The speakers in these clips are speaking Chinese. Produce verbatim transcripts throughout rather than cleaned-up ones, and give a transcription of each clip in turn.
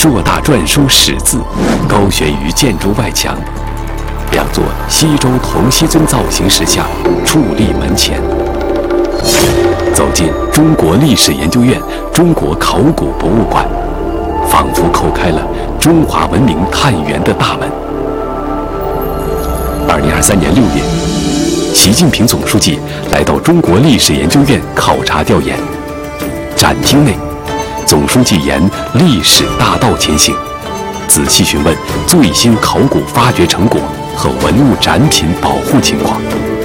硕大篆书史字高悬于建筑外墙，两座西周铜锡尊造型石像矗立门前。走进中国历史研究院中国考古博物馆，仿佛叩开了中华文明探源的大门。二零二三年六月，习近平总书记来到中国历史研究院考察调研。展厅内，总书记沿历史大道前行，仔细询问最新考古发掘成果和文物展品保护情况。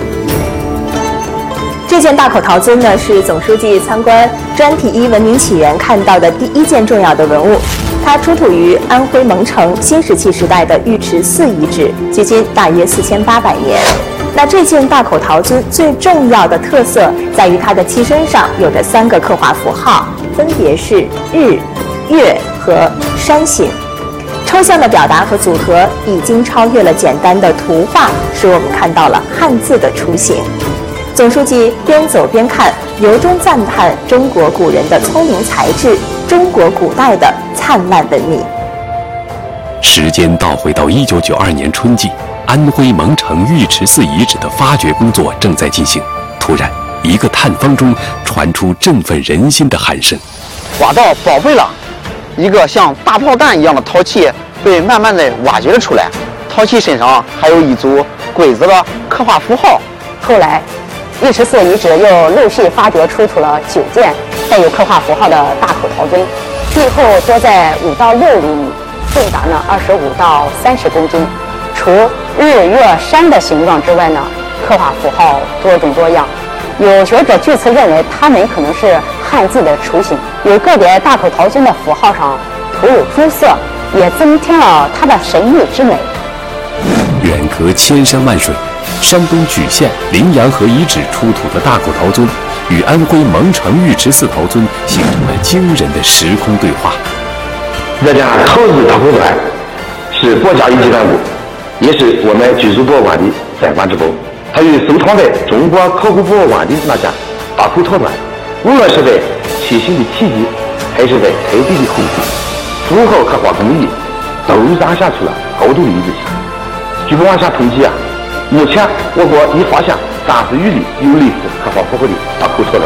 这件大口陶尊呢，是总书记参观专题一文明起源看到的第一件重要的文物。它出土于安徽蒙城新石器时代的尉迟寺遗址，距今大约四千八百年。那这件大口陶尊最重要的特色在于它的器身上有着三个刻画符号，分别是日、月和山形。抽象的表达和组合已经超越了简单的图画，使我们看到了汉字的雏形。总书记边走边看，由衷赞叹中国古人的聪明才智，中国古代的灿烂文明。 时间倒回到一九九二年春季，安徽蒙城尉迟寺遗址的发掘工作正在进行。突然，一个探方中传出振奋人心的喊声：“ 挖到宝贝了！”一个像大炮弹一样的陶器被慢慢的挖掘了出来，陶器身上还有一组鬼子的刻画符号。 后来，尉迟寺遗址又陆续发掘出土了九件带有刻画符号的大口陶尊，最后多在五到六厘米，重达呢二十五到三十公斤。除日月山的形状之外呢，刻画符号多种多样。有学者据此认为，它们可能是汉字的雏形。有个别大口陶尊的符号上涂有朱色，也增添了它的神秘之美。 远隔千山万水，山东莒县羚羊河遗址出土的大口陶尊与安徽蒙城尉迟寺陶尊形成了惊人的时空对话。 这件陶制大口砖是国家一级文物，也是我们居住博物馆的在馆之宝。它与收藏在中国考古博物馆的那件大口陶砖，无论是在器型的体积，还是在胎壁的厚度、符号刻画工艺，都展现出了高度的一致性。据往下统计啊，目前我国已发现三十余例有类似刻画符号的大口陶砖。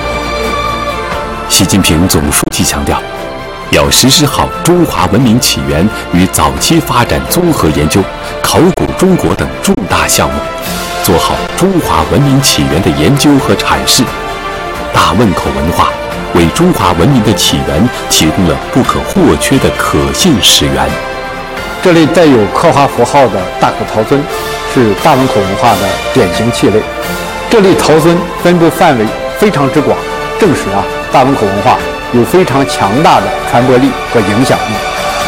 习近平总书记强调，要实施好中华文明起源与早期发展综合研究、考古中国等重大项目，做好中华文明起源的研究和阐释。大汶口文化为中华文明的起源提供了不可或缺的可信史源。 这类带有刻画符号的大口陶尊是大汶口文化的典型器类。这类陶尊分布范围非常之广，证实啊大汶口文化有非常强大的传播力和影响力。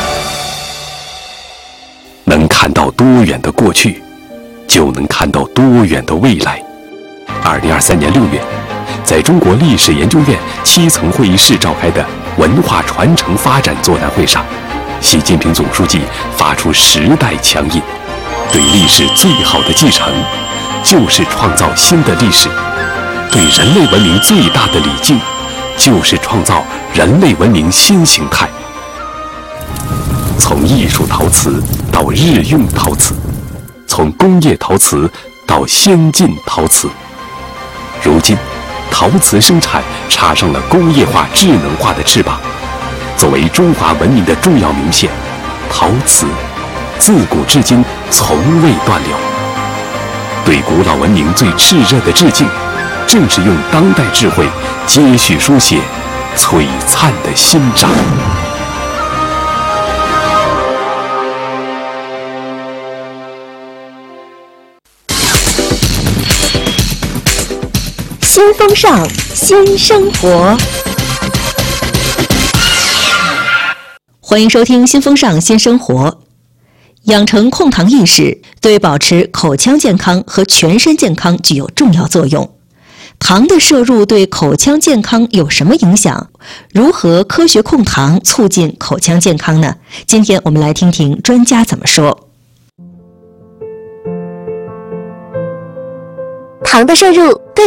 能看到多远的过去，就能看到多远的未来。二零二三年六月，在中国历史研究院七层会议室召开的文化传承发展座谈会上，习近平总书记发出时代强音：对历史最好的继承，就是创造新的历史；对人类文明最大的礼敬，就是创造人类文明新形态。从艺术陶瓷到日用陶瓷，从工业陶瓷到先进陶瓷，如今陶瓷生产插上了工业化智能化的翅膀。作为中华文明的重要明线，陶瓷自古至今从未断流。对古老文明最炽热的致敬，正是用当代智慧接续书写璀璨的新章。 新风尚，新生活。 欢迎收听《新风尚新生活》。养成控糖意识，对保持口腔健康和全身健康具有重要作用。糖的摄入对口腔健康有什么影响？如何科学控糖，促进口腔健康呢？今天我们来听听专家怎么说。 糖的摄入对